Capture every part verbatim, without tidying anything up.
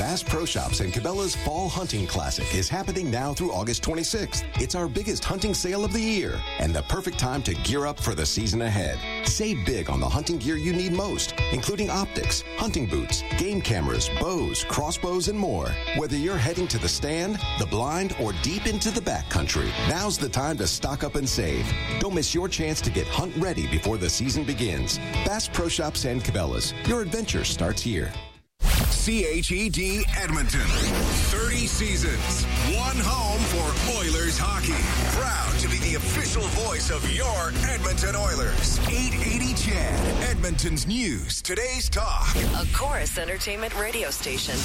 Bass Pro Shops and Cabela's Fall Hunting Classic is happening now through August twenty-sixth. It's our biggest hunting sale of the year and the perfect time to gear up for the season ahead. Save big on the hunting gear you need most, including optics, hunting boots, game cameras, bows, crossbows, and more. Whether you're heading to the stand, the blind, or deep into the backcountry, now's the time to stock up and save. Don't miss your chance to get hunt ready before the season begins. Bass Pro Shops and Cabela's. Your adventure starts here. C H E D Edmonton. thirty seasons. One home for Oilers hockey. Proud to be the official voice of your Edmonton Oilers. eight eighty C H E D. Edmonton's news. Today's talk. A Chorus Entertainment radio station.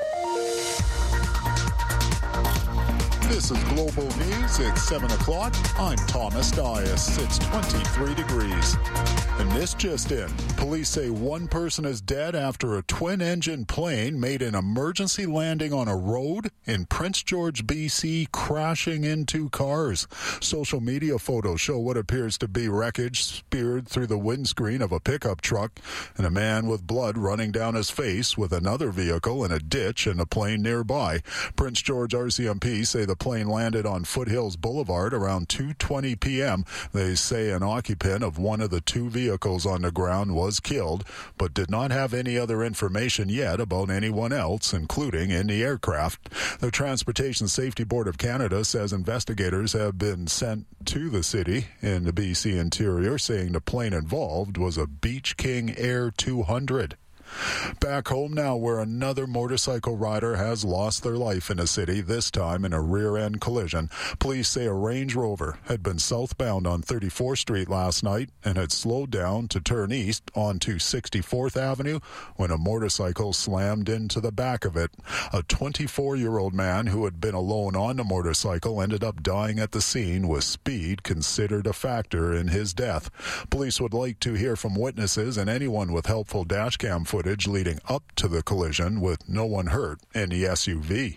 This is Global News at seven o'clock. I'm Thomas Dias. It's twenty-three degrees. And this just in. Police say one person is dead after a twin-engine plane made an emergency landing on a road in Prince George, B C, crashing into cars. Social media photos show what appears to be wreckage speared through the windscreen of a pickup truck and a man with blood running down his face with another vehicle in a ditch and a plane nearby. Prince George R C M P say the plane landed on Foothills Boulevard around two twenty p.m. They say an occupant of one of the two vehicles on the ground was killed, but did not have any other information yet about anyone else, including in the aircraft. The Transportation Safety Board of Canada says investigators have been sent to the city in the B C interior, saying the plane involved was a Beach King Air two hundred. Back home now, where another motorcycle rider has lost their life in a city, this time in a rear-end collision. Police say a Range Rover had been southbound on thirty-fourth Street last night and had slowed down to turn east onto sixty-fourth Avenue when a motorcycle slammed into the back of it. A twenty-four-year-old man who had been alone on the motorcycle ended up dying at the scene, with speed considered a factor in his death. Police would like to hear from witnesses and anyone with helpful dashcam footage leading up to the collision, with no one hurt in the S U V.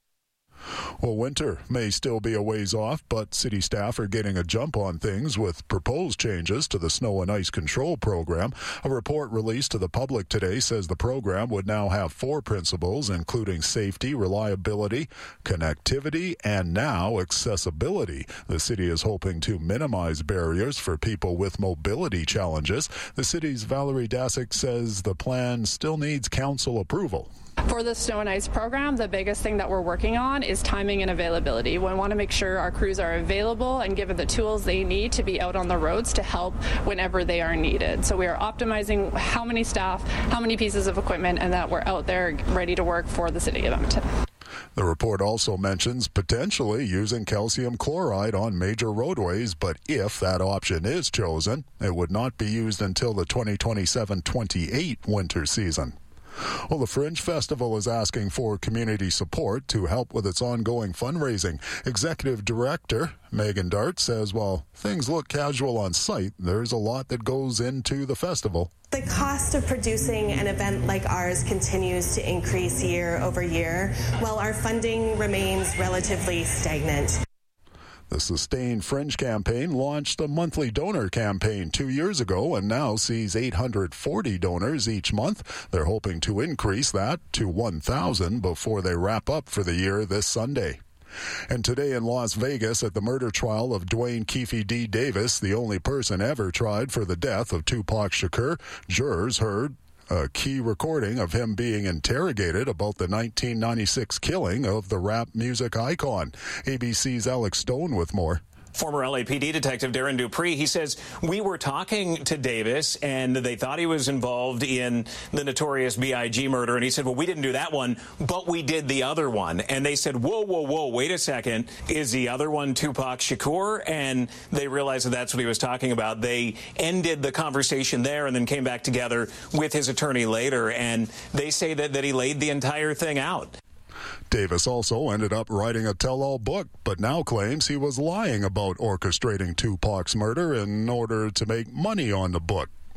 Well, winter may still be a ways off, but city staff are getting a jump on things with proposed changes to the snow and ice control program. A report released to the public today says the program would now have four principles, including safety, reliability, connectivity, and now accessibility. The city is hoping to minimize barriers for people with mobility challenges. The city's Valerie Dasick says the plan still needs council approval. For the snow and ice program, the biggest thing that we're working on is timing and availability. We want to make sure our crews are available and given the tools they need to be out on the roads to help whenever they are needed. So we are optimizing how many staff, how many pieces of equipment, and that we're out there ready to work for the city of Edmonton. The report also mentions potentially using calcium chloride on major roadways, but if that option is chosen, it would not be used until the twenty twenty-seven twenty-eight winter season. Well, the Fringe Festival is asking for community support to help with its ongoing fundraising. Executive Director Megan Dart says while things look casual on site, there's a lot that goes into the festival. The cost of producing an event like ours continues to increase year over year, while our funding remains relatively stagnant. The Sustained Fringe campaign launched a monthly donor campaign two years ago and now sees eight hundred forty donors each month. They're hoping to increase that to one thousand before they wrap up for the year this Sunday. And today in Las Vegas at the murder trial of Dwayne Keefe D. Davis, the only person ever tried for the death of Tupac Shakur, jurors heard a key recording of him being interrogated about the nineteen ninety-six killing of the rap music icon. A B C's Alex Stone with more. Former L A P D detective Darren Dupree, he says, we were talking to Davis and they thought he was involved in the notorious B I G murder. And he said, well, we didn't do that one, but we did the other one. And they said, whoa, whoa, whoa, wait a second. Is the other one Tupac Shakur? And they realized that that's what he was talking about. They ended the conversation there and then came back together with his attorney later. And they say that, that he laid the entire thing out. Davis also ended up writing a tell-all book, but now claims he was lying about orchestrating Tupac's murder in order to make money on the book.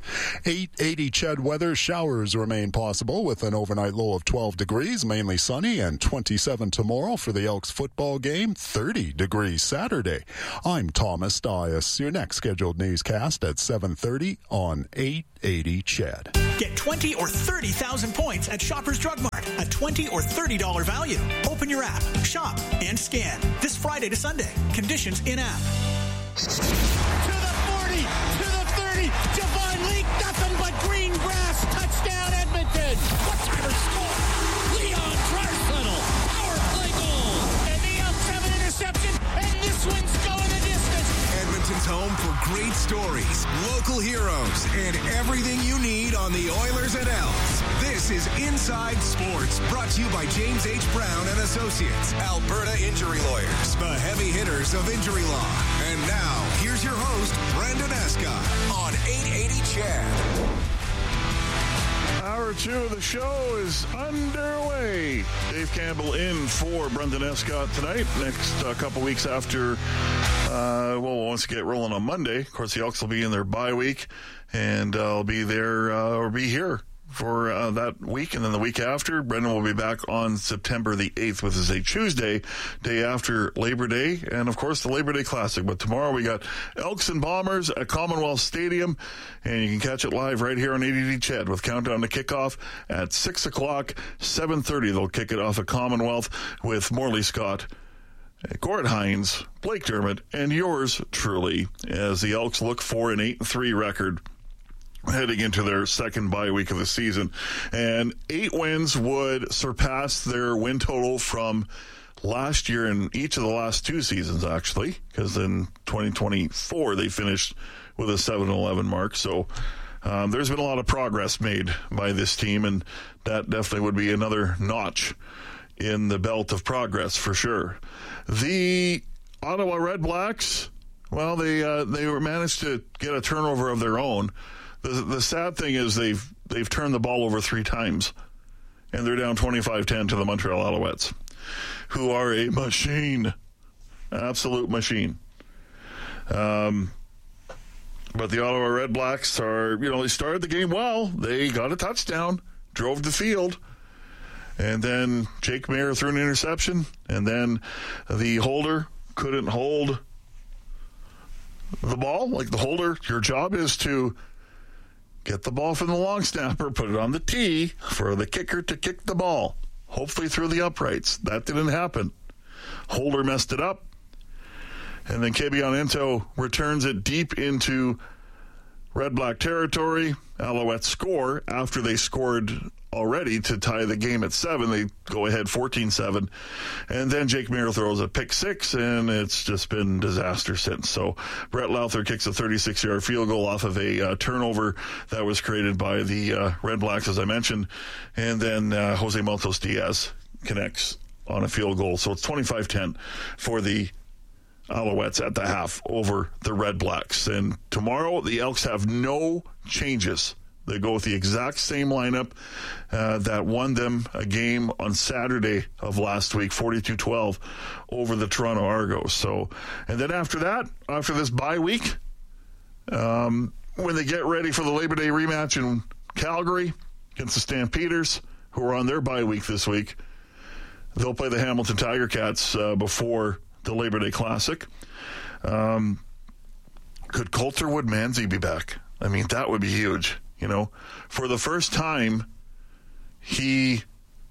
eight eighty C H E D weather. Showers remain possible with an overnight low of twelve degrees, mainly sunny, and twenty-seven tomorrow for the Elks football game, thirty degrees Saturday. I'm Thomas Dias. Your next scheduled newscast at seven thirty on eight eighty C H E D. Get twenty or thirty thousand points at Shoppers Drug Mart. A twenty or thirty dollars value. Open your app, shop, and scan. This Friday to Sunday. Conditions in-app. To the forty, to the thirty. Javon Leak, nothing but green grass. Touchdown, Edmonton. What time of score? Leon Draisaitl. Power play goal. And the Elks have an interception, and this one's going the distance. Edmonton's home for great stories, local heroes, and everything you need on the Oilers and Elks. This is Inside Sports, brought to you by James H. Brown and Associates, Alberta Injury Lawyers, the heavy hitters of injury law. And now, here's your host, Brendan Escott, on eight eighty C H E D. Hour two of the show is underway. Dave Campbell in for Brendan Escott tonight. Next uh, couple weeks after, uh, well, once we get rolling on Monday, of course, the Elks will be in their bye week, and uh, I'll be there uh, or be here for uh, that week, and then the week after, Brendan will be back on September the eighth, which is a Tuesday, day after Labor Day, and of course the Labor Day Classic. But tomorrow we got Elks and Bombers at Commonwealth Stadium, and you can catch it live right here on eight eighty C H E D with countdown to kickoff at six o'clock, seven thirty. They'll kick it off at Commonwealth with Morley Scott, Gort Hines, Blake Dermott, and yours truly, as the Elks look for an eight and three record heading into their second bye week of the season. And eight wins would surpass their win total from last year in each of the last two seasons, actually, because in twenty twenty-four they finished with a seven and eleven mark. So um, there's been a lot of progress made by this team, and that definitely would be another notch in the belt of progress for sure. The Ottawa Red Blacks, well, they uh, they were managed to get a turnover of their own. The, the sad thing is they've they've turned the ball over three times, and they're down twenty-five ten to the Montreal Alouettes, who are a machine, absolute machine. Um, but the Ottawa Red Blacks are, you know, they started the game well. They got a touchdown, drove the field, and then Jake Maier threw an interception, and then the holder couldn't hold the ball. Like the holder, your job is to get the ball from the long snapper, put it on the tee for the kicker to kick the ball, hopefully through the uprights. That didn't happen. Holder messed it up. And then Kebion Ento returns it deep into Red Black territory. Alouettes score after they scored already to tie the game at seven. They go ahead fourteen seven. And then Jake Maier throws a pick six, and it's just been disaster since. So Brett Lauther kicks a thirty-six-yard field goal off of a uh, turnover that was created by the uh, Red Blacks, as I mentioned. And then uh, Jose Maltos Diaz connects on a field goal. So it's twenty-five ten for the Alouettes at the half over the Red Blacks. And tomorrow the Elks have no changes. They go with the exact same lineup uh, that won them a game on Saturday of last week, forty-two twelve, over the Toronto Argos. So, and then after that, after this bye week, um, when they get ready for the Labor Day rematch in Calgary against the Stampeders, who are on their bye week this week, they'll play the Hamilton Tiger Cats uh, before the Labor Day Classic. Um, could Coulter Woodmansey be back? I mean, that would be huge. You know, for the first time, he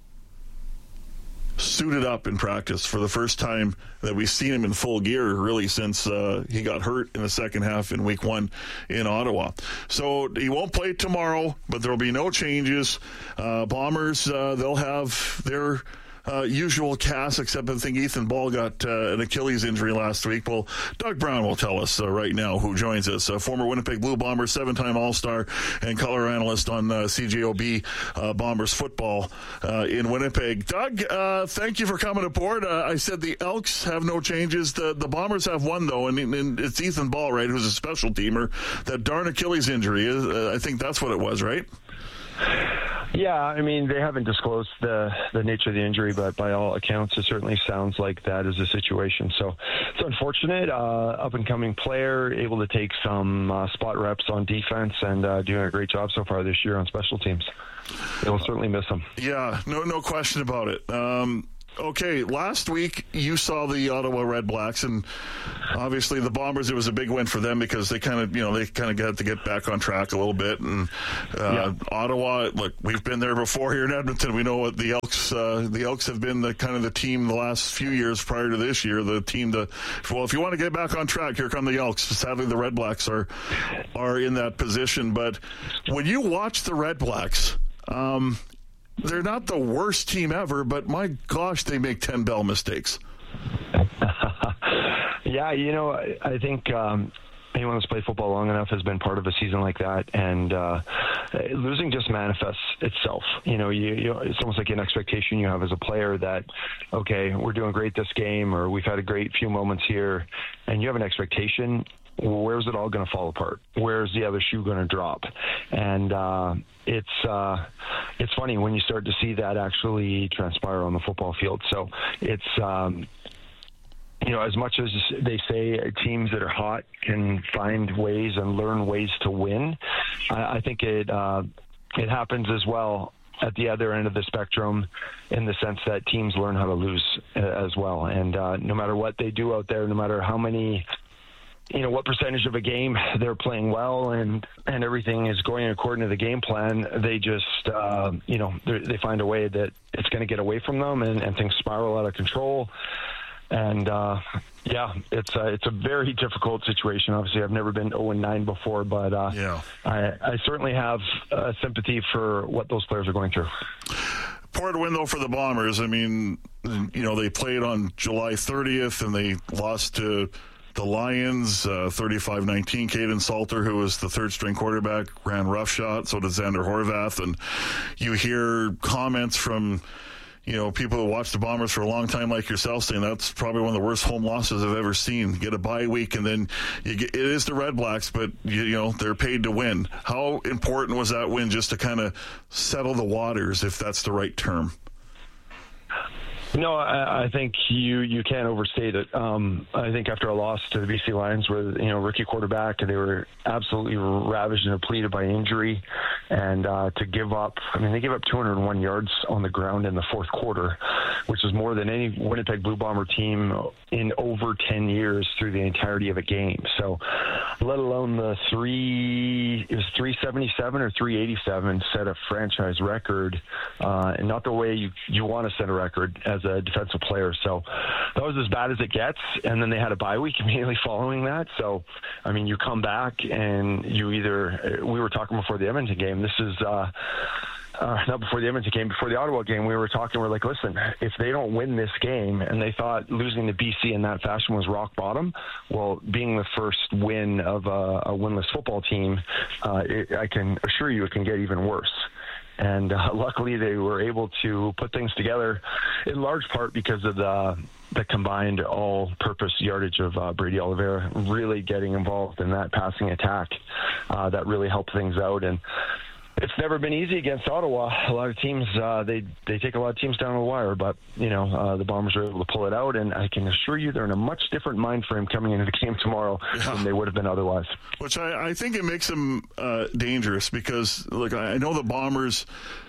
suited up in practice for the first time that we've seen him in full gear, really, since uh, he got hurt in the second half in week one in Ottawa. So he won't play tomorrow, but there will be no changes. Uh, Bombers, uh, they'll have their Uh, usual cast, except I think Ethan Ball got uh, an Achilles injury last week. Well, Doug Brown will tell us uh, right now who joins us. Uh, former Winnipeg Blue Bomber, seven-time All-Star, and color analyst on uh, C J O B uh, Bombers football uh, in Winnipeg. Doug, uh, thank you for coming aboard. Uh, I said the Elks have no changes. The, the Bombers have one, though, and, and it's Ethan Ball, right, who's a special teamer. That darn Achilles injury, uh, I think that's what it was, right? Yeah, I mean, they haven't disclosed the, the nature of the injury, but by all accounts, it certainly sounds like that is the situation. So it's unfortunate. Uh, up-and-coming player, able to take some uh, spot reps on defense and uh, doing a great job so far this year on special teams. They'll certainly miss him. Yeah, no, no question about it. Um, Okay, last week you saw the Ottawa Red Blacks, and obviously the Bombers, it was a big win for them because they kind of, you know, they kind of got to get back on track a little bit. And uh, yeah. Ottawa, look, we've been there before here in Edmonton. We know what the Elks, uh, the Elks have been the kind of the team the last few years prior to this year, the team to, well, if you want to get back on track, here come the Elks. Sadly, the Red Blacks are, are in that position. But when you watch the Red Blacks, um, they're not the worst team ever, but my gosh, they make ten bell mistakes. Yeah, you know, I, I think um, anyone who's played football long enough has been part of a season like that, and uh, losing just manifests itself. You know, you, you it's almost like an expectation you have as a player that, okay, we're doing great this game, or we've had a great few moments here, and you have an expectation. Where's it all going to fall apart? Where's the other shoe going to drop? And uh, it's uh, it's funny when you start to see that actually transpire on the football field. So it's, um, you know, as much as they say teams that are hot can find ways and learn ways to win, I, I think it uh, it happens as well at the other end of the spectrum, in the sense that teams learn how to lose as well. And uh, no matter what they do out there, no matter how many, you know, what percentage of a game they're playing well and, and everything is going according to the game plan, they just, uh, you know, they find a way that it's going to get away from them and, and things spiral out of control. And, uh, yeah, it's a, it's a very difficult situation. Obviously, I've never been oh and nine before, but uh, yeah. I, I certainly have uh, sympathy for what those players are going through. Poor win, though, for the Bombers. I mean, you know, they played on July thirtieth, and they lost to the Lions, uh, thirty-five nineteen. Caden Salter, who was the third-string quarterback, ran roughshod. So did Xander Horvath. And you hear comments from, you know, people who watch the Bombers for a long time like yourself saying that's probably one of the worst home losses I've ever seen. Get a bye week, and then you get, it is the Red Blacks, but, you, you know, they're paid to win. How important was that win just to kind of settle the waters, if that's the right term? No, I, I think you, you can't overstate it. Um, I think after a loss to the B C Lions, where, you know, rookie quarterback, they were absolutely ravaged and depleted by injury, and uh, to give up, I mean, they gave up two hundred one yards on the ground in the fourth quarter, which is more than any Winnipeg Blue Bomber team in over ten years through the entirety of a game. So, let alone the three, it was three seventy-seven or three eighty-seven, set a franchise record, uh, and not the way you, you want to set a record as a defensive player. So that was as bad as it gets. And then they had a bye week immediately following that. So, I mean, you come back and you either, we were talking before the Edmonton game, this is, uh, Uh, not before the Edmonton game, before the Ottawa game, we were talking, we're like, listen, if they don't win this game, and they thought losing to B C in that fashion was rock bottom, well, being the first win of a, a winless football team, uh, it, I can assure you it can get even worse. And uh, luckily they were able to put things together in large part because of the the combined all-purpose yardage of uh, Brady Oliveira really getting involved in that passing attack. Uh, that really helped things out. And it's never been easy against Ottawa. A lot of teams, uh, they they take a lot of teams down the wire, but, you know, uh, the Bombers are able to pull it out, and I can assure you they're in a much different mind frame coming into the game tomorrow yeah. than they would have been otherwise. Which I, I think it makes them uh, dangerous because, look, I know the Bombers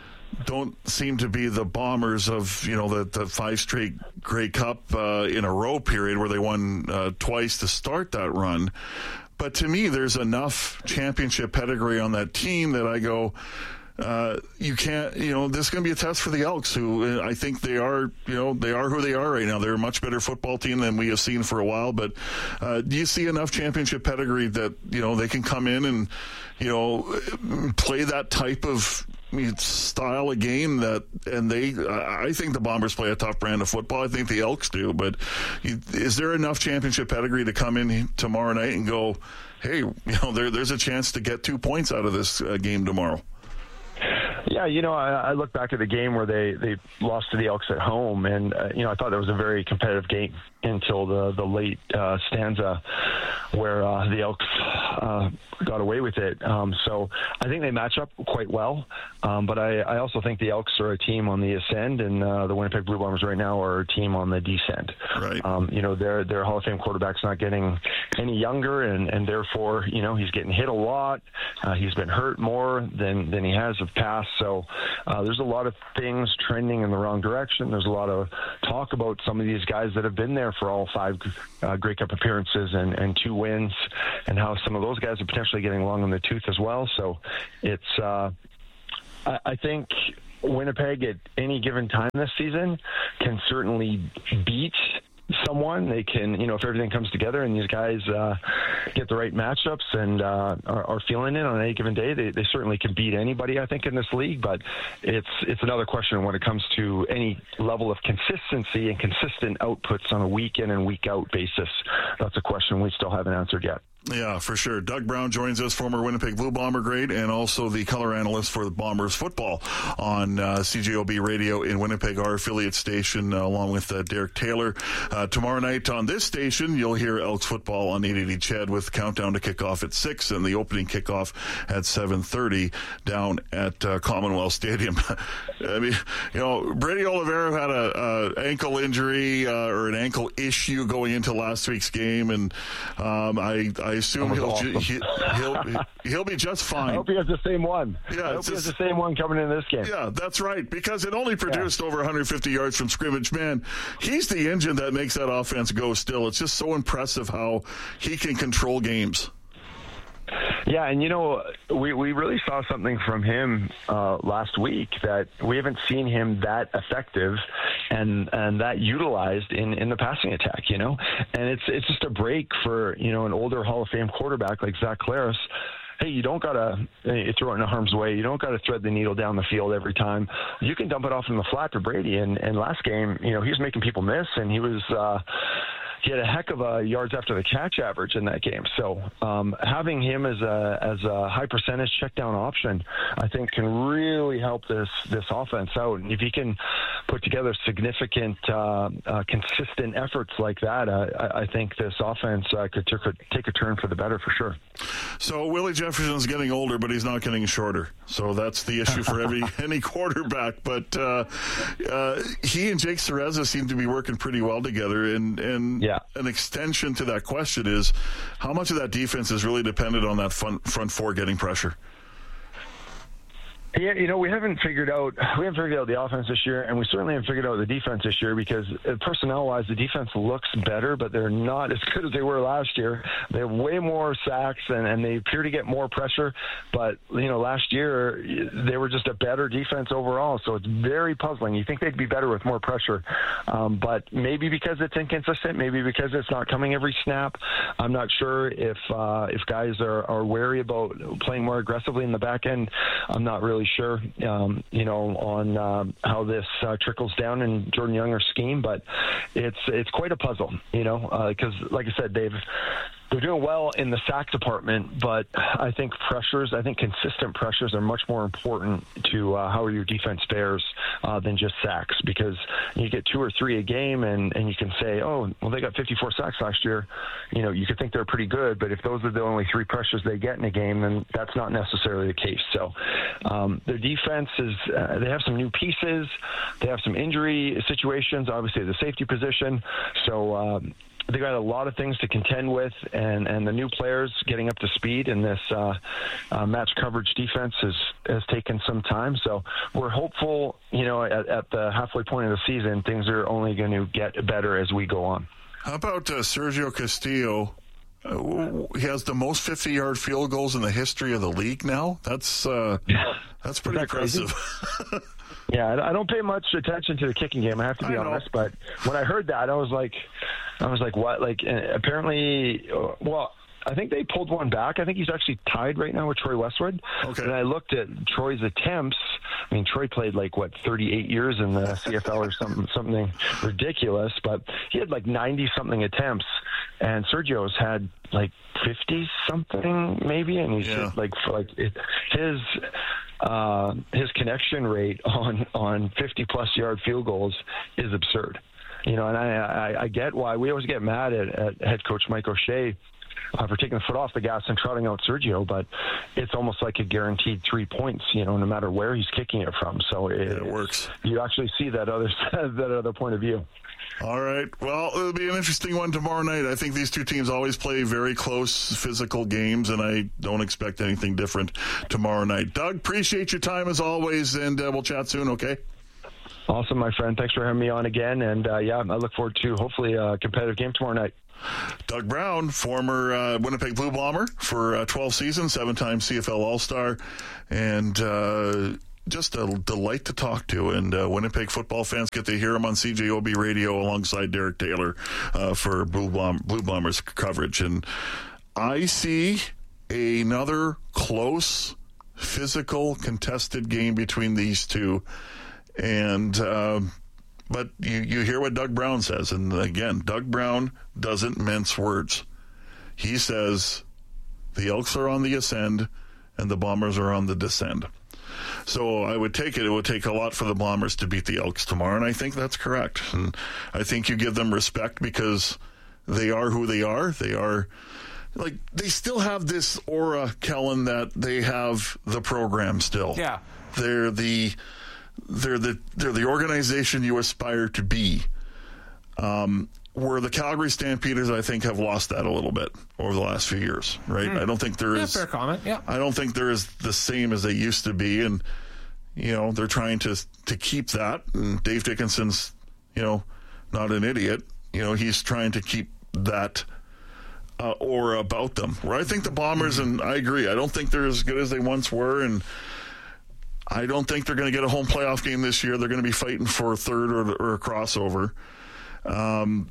don't seem to be the Bombers of, you know, the, the five straight Grey Cup uh, in a row period where they won uh, twice to start that run. But to me, there's enough championship pedigree on that team that I go, uh, you can't, you know, this is going to be a test for the Elks, who uh, I think they are, you know, they are who they are right now. They're a much better football team than we have seen for a while. But uh, do you see enough championship pedigree that, you know, they can come in and, you know, play that type of style of game that, and they, I think the Bombers play a tough brand of football. I think the Elks do, but you, is there enough championship pedigree to come in tomorrow night and go, hey, you know, there, there's a chance to get two points out of this uh, game tomorrow? Yeah, Yeah, you know, I, I look back at the game where they, they lost to the Elks at home, and, uh, you know, I thought that was a very competitive game until the, the late uh, stanza where uh, the Elks uh, got away with it. Um, so I think they match up quite well, um, but I, I also think the Elks are a team on the ascend, and uh, the Winnipeg Blue Bombers right now are a team on the descent. Right. Um, you know, their their Hall of Fame quarterback's not getting any younger, and, and therefore, you know, he's getting hit a lot. Uh, he's been hurt more than, than he has of past. So uh, there's a lot of things trending in the wrong direction. There's a lot of talk about some of these guys that have been there for all five uh, Grey Cup appearances and, and two wins, and how some of those guys are potentially getting long in the tooth as well. So it's, uh, I, I think Winnipeg at any given time this season can certainly beat someone. They can, you know, if everything comes together and these guys uh, get the right matchups and uh, are, are feeling it on any given day, they, they certainly can beat anybody, I think, in this league. But it's it's another question when it comes to any level of consistency and consistent outputs on a week in and week out basis. That's a question we still haven't answered yet. Yeah, for sure. Doug Brown joins us, former Winnipeg Blue Bomber great, and also the color analyst for the Bombers football on uh, C J O B Radio in Winnipeg, our affiliate station, uh, along with uh, Derek Taylor. Uh, tomorrow night on this station, you'll hear Elks football on eight eighty C H E D with countdown to kickoff at six and the opening kickoff at seven thirty down at uh, Commonwealth Stadium. I mean, you know, Brady Oliveira had a, a ankle injury uh, or an ankle issue going into last week's game, and um, I, I I assume he'll, awesome. he, he'll he'll be just fine. I hope he has the same one. Yeah, I hope he has the same one coming into this game. Yeah, that's right, because it only produced yeah. over one hundred fifty yards from scrimmage. Man, he's the engine that makes that offense go still. It's just so impressive how he can control games. Yeah, and you know, we, we really saw something from him uh, last week that we haven't seen him that effective and and that utilized in, in the passing attack, you know? And it's it's just a break for, you know, an older Hall of Fame quarterback like Zach Collaros. Hey, you don't got to throw it in harm's way. You don't got to thread the needle down the field every time. You can dump it off in the flat to Brady. And, and last game, you know, he was making people miss, and he was uh, – he had a heck of a yards after the catch average in that game. So um, having him as a as a high percentage check down option, I think, can really help this this offense out. And if he can put together significant, uh, uh, consistent efforts like that, uh, I, I think this offense uh, could t- take a turn for the better for sure. So Willie Jefferson's getting older, but he's not getting shorter. So that's the issue for every any quarterback. But uh, uh, he and Jake Cereza seem to be working pretty well together. And and yeah. an extension to that question is, how much of that defense is really dependent on that front, front four getting pressure? Yeah, you know, we haven't figured out we haven't figured out the offense this year, and we certainly haven't figured out the defense this year, because personnel-wise, the defense looks better, but they're not as good as they were last year. They have way more sacks, and, and they appear to get more pressure. But you know, last year they were just a better defense overall, so it's very puzzling. You think they'd be better with more pressure, um, but maybe because it's inconsistent, maybe because it's not coming every snap. I'm not sure if uh, if guys are, are wary about playing more aggressively in the back end. I'm not really sure, um, you know, on um, how this uh, trickles down in Jordan Younger's scheme, but it's it's quite a puzzle, you know, because uh, like I said, Dave, they're doing well in the sack department, but I think pressures, I think consistent pressures are much more important to uh, how your defense fares uh, than just sacks, because you get two or three a game and, and you can say, oh, well, they got fifty-four sacks last year. You know, you could think they're pretty good, but if those are the only three pressures they get in a game, then that's not necessarily the case. So um, their defense is, uh, they have some new pieces. They have some injury situations, obviously the safety position. So, um, they got a lot of things to contend with, and, and the new players getting up to speed in this uh, uh, match coverage defense has, has taken some time. So we're hopeful, you know, at, at the halfway point of the season, things are only going to get better as we go on. How about uh, Sergio Castillo? Uh, he has the most fifty-yard field goals in the history of the league now. That's uh, that's pretty that impressive. Yeah, I don't pay much attention to the kicking game, I have to be honest. But when I heard that, I was like, I was like, what? Like, apparently, well, I think they pulled one back. I think he's actually tied right now with Troy Westwood. Okay. And I looked at Troy's attempts. I mean, Troy played like, what, thirty-eight years in the C F L or something, something ridiculous. But he had like ninety-something attempts. And Sergio's had like fifty-something maybe. And he's yeah. just like, like it, his... uh, his connection rate on on fifty plus yard field goals is absurd. You know, and I, I, I get why we always get mad at, at head coach Mike O'Shea uh, for taking the foot off the gas and trotting out Sergio, but it's almost like a guaranteed three points, you know, no matter where he's kicking it from. So it, yeah, it works. You actually see that other that other point of view. All right. Well, it'll be an interesting one tomorrow night. I think these two teams always play very close physical games, and I don't expect anything different tomorrow night. Doug, appreciate your time as always, and uh, we'll chat soon, okay? Awesome, my friend. Thanks for having me on again. And, uh, yeah, I look forward to hopefully a competitive game tomorrow night. Doug Brown, former uh, Winnipeg Blue Bomber for uh, twelve seasons, seven-time C F L All-Star, and uh, just a delight to talk to. And uh, Winnipeg football fans get to hear him on C J O B radio alongside Derek Taylor uh, for Blue, Blom- Blue Bombers coverage. And I see another close, physical, contested game between these two. And uh, but you, you hear what Doug Brown says, and again, Doug Brown doesn't mince words. He says the Elks are on the ascend and the Bombers are on the descend. So I would take it, it would take a lot for the Bombers to beat the Elks tomorrow, and I think that's correct. And I think you give them respect because they are who they are. They are, like, they still have this aura, Kellen, that they have the program still. Yeah. They're the... They're the they're the organization you aspire to be. Um, where the Calgary Stampeders, I think, have lost that a little bit over the last few years. Right? Mm. I don't think there yeah, is fair comment. Yeah. I don't think they're as the same as they used to be, and you know they're trying to to keep that. And Dave Dickinson's, you know, not an idiot. You know, he's trying to keep that uh, aura about them. Where I think the Bombers, and I agree, I don't think they're as good as they once were, and I don't think they're going to get a home playoff game this year. They're going to be fighting for a third or, or a crossover. Um,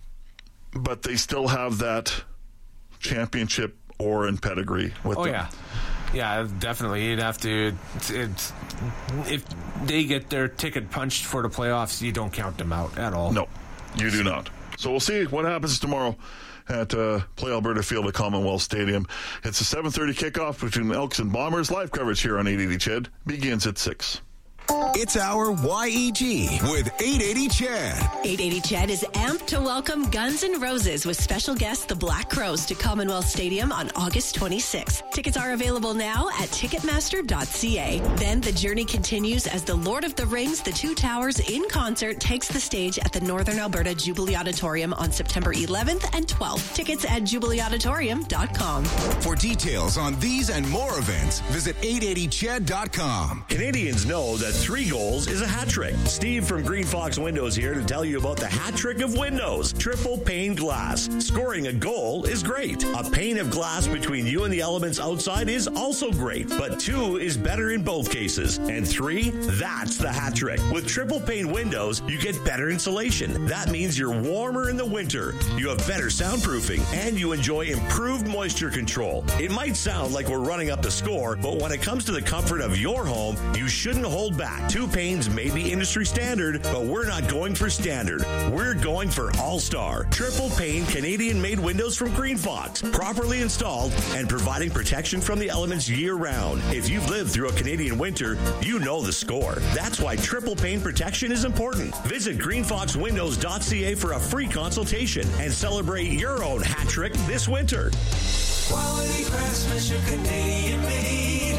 but they still have that championship aura and pedigree with oh, them. yeah. Yeah, definitely. You'd have to... It's, it's, if they get their ticket punched for the playoffs, you don't count them out at all. No, you do not. So we'll see what happens tomorrow at uh, Play Alberta Field at Commonwealth Stadium. It's a seven thirty kickoff between Elks and Bombers. Live coverage here on eight eighty C H E D begins at six. It's our Y E G with eight eighty C H E D. eight eighty C H E D is amped to welcome Guns N' Roses with special guest the Black Crowes to Commonwealth Stadium on August twenty-sixth. Tickets are available now at ticketmaster dot c a. Then the journey continues as the Lord of the Rings, The Two Towers in concert takes the stage at the Northern Alberta Jubilee Auditorium on September eleventh and twelfth. Tickets at jubilee auditorium dot com. For details on these and more events, visit eight eighty C H E D dot com. Canadians know that three goals is a hat trick. Steve from Green Fox Windows here to tell you about the hat trick of windows. Triple pane glass. Scoring a goal is great. A pane of glass between you and the elements outside is also great, but two is better in both cases. And three, that's the hat trick. With triple pane windows, you get better insulation. That means you're warmer in the winter, you have better soundproofing, and you enjoy improved moisture control. It might sound like we're running up the score, but when it comes to the comfort of your home, you shouldn't hold back. Two panes may be industry standard, but we're not going for standard. We're going for all-star. Triple pane Canadian-made windows from Green Fox, properly installed and providing protection from the elements year-round. If you've lived through a Canadian winter, you know the score. That's why triple pane protection is important. Visit green fox windows dot c a for a free consultation and celebrate your own hat trick this winter. Quality craftsmanship, Canadian-made.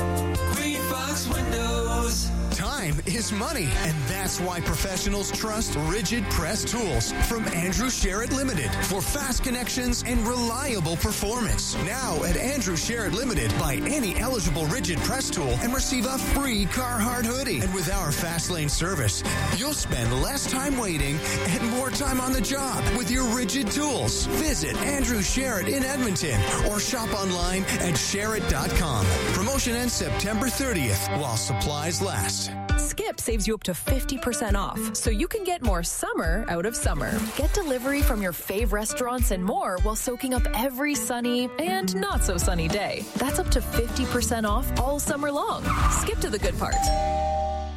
Green Fox Windows. Time is money, and that's why professionals trust Rigid Press Tools from Andrew Sherritt Limited for fast connections and reliable performance. Now at Andrew Sherritt Limited, buy any eligible Rigid Press tool and receive a free Carhartt hoodie. And with our fast lane service, you'll spend less time waiting and more time on the job with your Rigid tools. Visit Andrew Sherritt in Edmonton or shop online at sherritt dot com. Promotion ends September thirtieth while supplies last. Skip saves you up to fifty percent off, so you can get more summer out of summer. Get delivery from your fave restaurants and more while soaking up every sunny and not so sunny day. That's up to fifty percent off all summer long. Skip to the good part.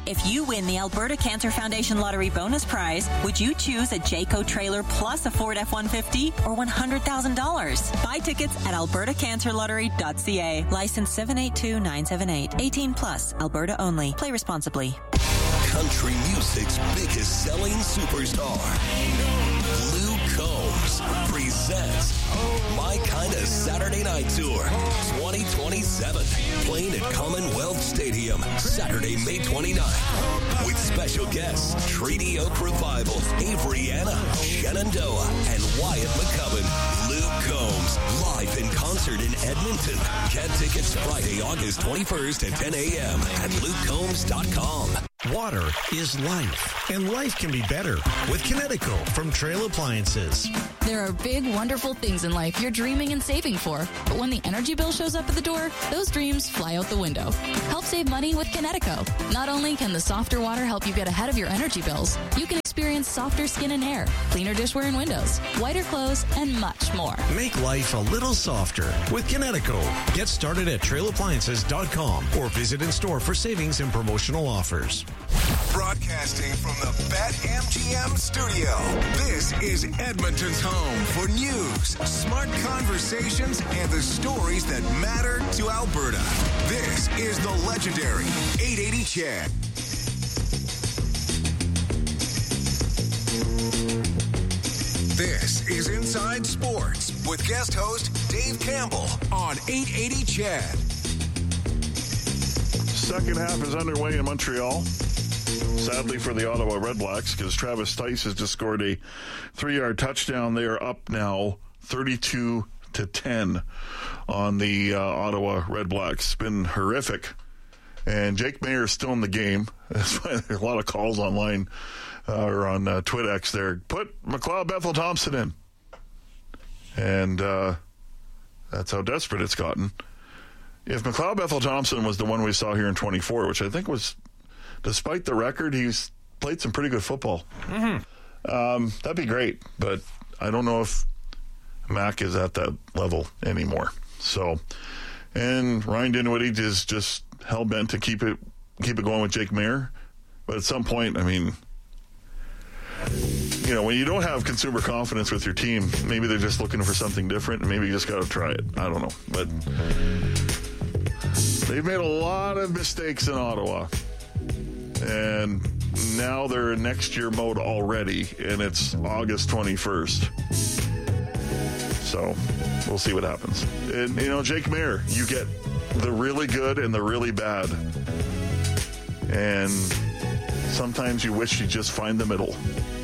If you win the Alberta Cancer Foundation Lottery bonus prize, would you choose a Jayco trailer plus a Ford F one fifty or one hundred thousand dollars? Buy tickets at alberta cancer lottery dot c a. License seven eight two nine seven eight. eighteen plus. Alberta only. Play responsibly. Country music's biggest selling superstar, Luke Combs, presents My Kinda Saturday Night Tour twenty twenty-seven. Playing at Commonwealth Stadium Saturday, May twenty-ninth. With special guests Treaty Oak Revival, Avriana, Shenandoah, and Wyatt McCubbin. Luke Combs, live in concert in Edmonton. Get tickets Friday, August twenty-first at ten a.m. at luke combs dot com. Water is life, and life can be better with Kinetico from Trail Appliances. There are big, wonderful things in life you're dreaming and saving for, but when the energy bill shows up at the door, those dreams fly out the window. Help save money with Kinetico. Not only can the softer water help you get ahead of your energy bills, you can experience softer skin and hair, cleaner dishware and windows, whiter clothes, and much more. Make life a little softer with Kinetico. Get started at trail appliances dot com or visit in store for savings and promotional offers. Broadcasting from the BetMGM studio, this is Edmonton's home for news, smart conversations, and the stories that matter to Alberta. This is the legendary eight eighty C H E D. This is Inside Sports with guest host Dave Campbell on eight eighty C H E D. Second half is underway in Montreal. Sadly for the Ottawa Redblacks, because Travis Tice has just scored a three-yard touchdown. They are up now thirty-two to ten on the uh, Ottawa Redblacks. It's been horrific. And Jake Mayer is still in the game. That's why there's a lot of calls online uh, or on uh, TwitX there. Put McLeod Bethel Thompson in. And uh, that's how desperate it's gotten. If McLeod Bethel Thompson was the one we saw here in twenty-four, which I think was, despite the record, he's played some pretty good football. Mm-hmm. Um, that'd be great, but I don't know if Mac is at that level anymore. So, and Ryan Dinwiddie is just hell bent to keep it keep it going with Jake Mayer. But at some point, I mean, you know, when you don't have consumer confidence with your team, maybe they're just looking for something different, and maybe you just got to try it. I don't know, but they've made a lot of mistakes in Ottawa. And now they're in next year mode already, and it's August twenty-first. So we'll see what happens. And, you know, Jake Mayer, you get the really good and the really bad. And sometimes you wish you just find the middle.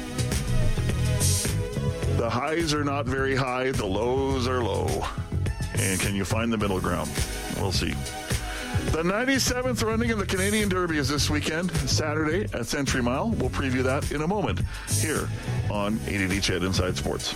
The highs are not very high, the lows are low. And can you find the middle ground? We'll see. The ninety-seventh running of the Canadian Derby is this weekend, Saturday at Century Mile. We'll preview that in a moment here on eight eighty C H E D Inside Sports.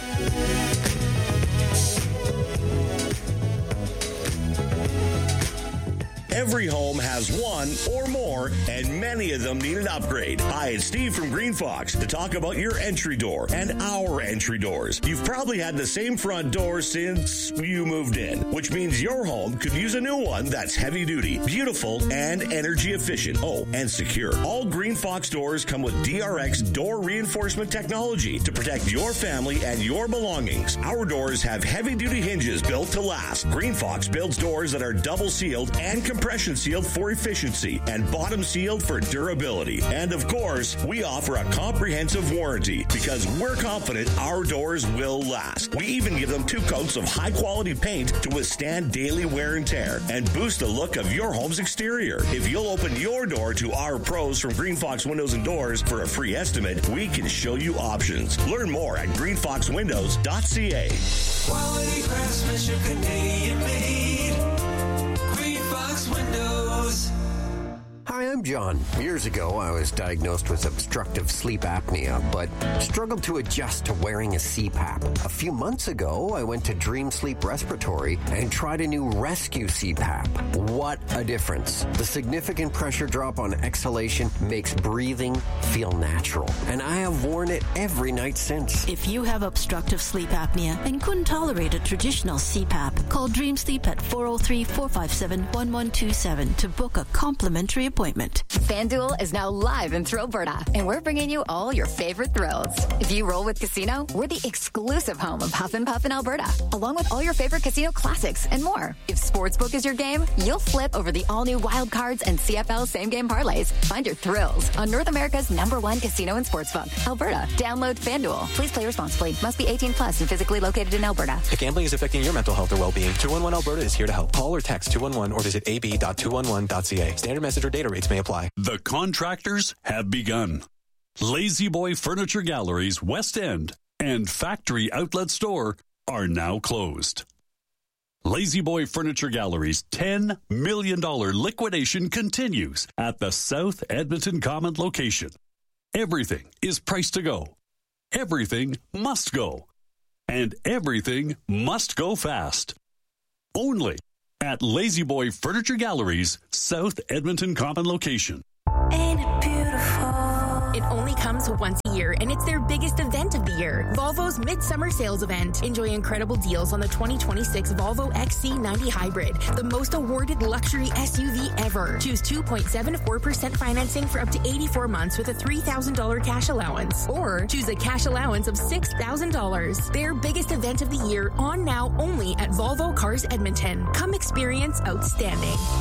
Every home has one or more, and many of them need an upgrade. Hi, it's Steve from Green Fox to talk about your entry door and our entry doors. You've probably had the same front door since you moved in, which means your home could use a new one that's heavy duty, beautiful, and energy efficient. Oh, and secure. All Green Fox doors come with D R X door reinforcement technology to protect your family and your belongings. Our doors have heavy duty hinges built to last. Green Fox builds doors that are double sealed and compression sealed for efficiency and bottom sealed for durability. And of course, we offer a comprehensive warranty because we're confident our doors will last. We even give them two coats of high quality paint to withstand daily wear and tear and boost the look of your home's exterior. If you'll open your door to our pros from Green Fox Windows and Doors for a free estimate, we can show you options. Learn more at green fox windows dot c a. Quality craftsmanship, Canadian made. Green Fox Windows. Hi, I'm John. Years ago, I was diagnosed with obstructive sleep apnea, but struggled to adjust to wearing a C PAP. A few months ago, I went to Dream Sleep Respiratory and tried a new Rescue C PAP. What a difference. The significant pressure drop on exhalation makes breathing feel natural, and I have worn it every night since. If you have obstructive sleep apnea and couldn't tolerate a traditional C PAP, call Dream Sleep at four oh three, four five seven, one one two seven to book a complimentary appointment. entertainment. FanDuel is now live in Thrillberta, and we're bringing you all your favorite thrills. If you roll with Casino, we're the exclusive home of Huff and Puff in Alberta, along with all your favorite casino classics and more. If Sportsbook is your game, you'll flip over the all-new Wild Cards and C F L same-game parlays. Find your thrills on North America's number one casino and sportsbook, Alberta. Download FanDuel. Please play responsibly. Must be eighteen plus and physically located in Alberta. If gambling is affecting your mental health or well-being, two one one Alberta is here to help. Call or text two one one or visit a b dot two one one dot c a. Standard message or data rates may apply. The contractors have begun. Lazy Boy Furniture Galleries West End and Factory Outlet Store are now closed. Lazy Boy Furniture Gallery's ten million dollars liquidation continues at the South Edmonton Common location. Everything is priced to go. Everything must go. And everything must go fast. Only at Lazy Boy Furniture Gallery's South Edmonton Common location. Ain't it beautiful? It only comes once a year, and it's their biggest event of the year. Volvo's Midsummer Sales Event. Enjoy incredible deals on the twenty twenty-six Volvo X C ninety Hybrid, the most awarded luxury S U V ever. Choose two point seven four percent financing for up to eighty-four months with a three thousand dollars cash allowance. Or choose a cash allowance of six thousand dollars. Their biggest event of the year, on now only at Volvo Cars Edmonton. Come experience outstanding.